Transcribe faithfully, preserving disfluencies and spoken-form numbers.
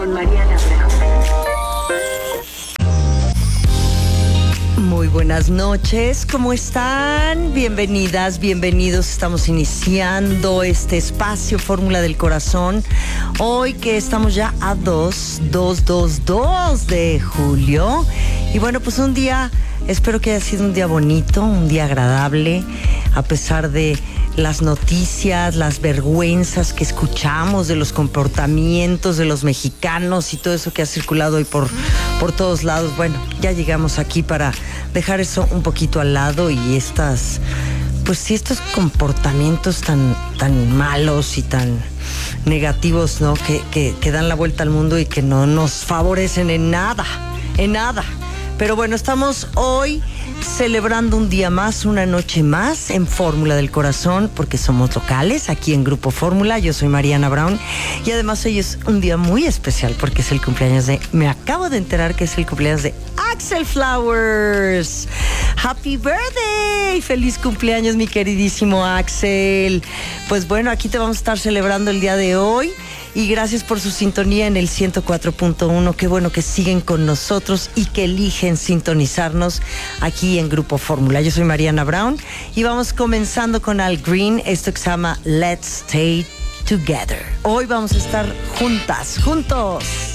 Con Mariana Brown. Muy buenas noches, ¿cómo están? Bienvenidas, bienvenidos. Estamos iniciando este espacio Fórmula del Corazón. Hoy que estamos ya a dos, dos, dos, dos de julio. Y bueno, pues un día, espero que haya sido un día bonito, un día agradable, a pesar de las noticias, las vergüenzas que escuchamos de los comportamientos de los mexicanos y todo eso que ha circulado hoy por, por todos lados. Bueno, ya llegamos aquí para dejar eso un poquito al lado y estas, pues sí, estos comportamientos tan, tan malos y tan negativos, ¿no? Que, que, que dan la vuelta al mundo y que no nos favorecen en nada, en nada. Pero bueno, estamos hoy celebrando un día más, una noche más en Fórmula del Corazón, porque somos locales aquí en Grupo Fórmula. Yo soy Mariana Brown y además hoy es un día muy especial porque es el cumpleaños de, me acabo de enterar que es el cumpleaños de Axel Flowers. Happy birthday, feliz cumpleaños mi queridísimo Axel. Pues bueno, aquí te vamos a estar celebrando el día de hoy. Y gracias por su sintonía en el ciento cuatro punto uno. Qué bueno que siguen con nosotros y que eligen sintonizarnos aquí en Grupo Fórmula. Yo soy Mariana Brown y vamos comenzando con Al Green, esto que se llama Let's Stay Together. Hoy vamos a estar juntas, juntos.